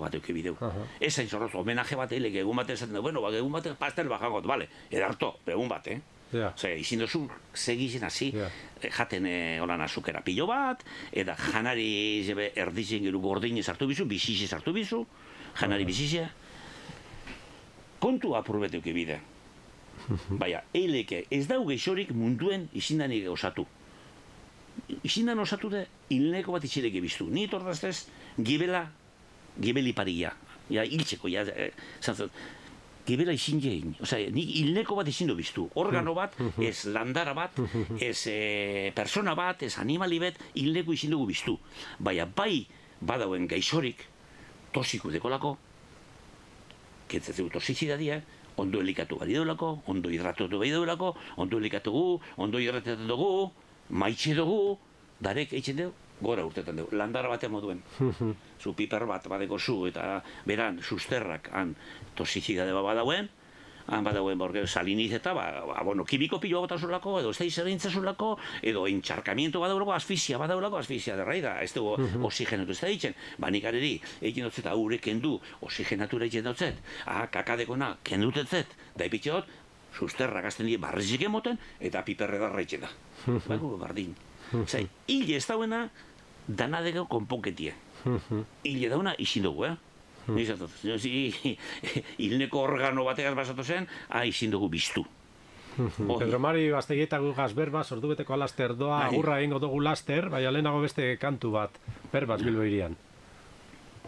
bat euki bideu. Ez hain zorroz, homenaje bat eilek egun bat esaten du, bueno, egun bat pastel bajangot, bale, edarto, egun bat, Osea, izin dozu, segizien hasi, jaten holan azukera pilo bat, eta janari erdizien gero gordinez hartu bizu, bizizez hartu bizu, janari bizizea. Kontu apurbet euki bide. Baina, eileke, ez dau geixorik munduen izindanik osatu. Izindan osatu da, hilneko bat itxileke biztu. Ni tordaztez, gibeli paria. Ja, hiltzeko, ja, zantzat. Gibela izin jein. Osea, nik hilneko bat izin du biztu. Organo bat, ez landara bat, ez persona bat, ez animali bat, hilneko izin dugu biztu. Baina, bai badauen gaixorik, tosiku dekolako, ketzetzeu tosizidadia, ondo elikatu bari deulako, ondo hidratatu bari deulako, ondo elikatu gu, ondo hidratatu dugu, maitxe dugu, darek eitzen dugu, gora urtetan dugu, landara batean moduen. Zu piper bat badeko zu, eta beran, susterrak, han tosizidade badauen, han badauen borgeo saliniz eta, bueno, kimiko pilo bat azulako, edo ez da izerrintzazulako, edo entxarkamiento badaulako, asfixia badaulako, asfixia derraida, ez dugu oxigenatu ez da ditzen, banik areri, egin dotzet, haure kendu, oxigenatura egin dotzet, kakadekona, kendutetzet, da ipitxot, susterrak azten dira barrizik emoten, eta piperre darra egin da. Bago, bardin. Zai, hile ez dauena, danadeko konponketie. Hile dauna izin dugu, hilneko organo bategaz basatu zen, izin dugu biztu. Pedro Mari Bastegietako gaz berbaz, ordubeteko alaster doa, agurra egingo dugu laster, baina lehenago beste kantu bat, berbaz Bilbo irian.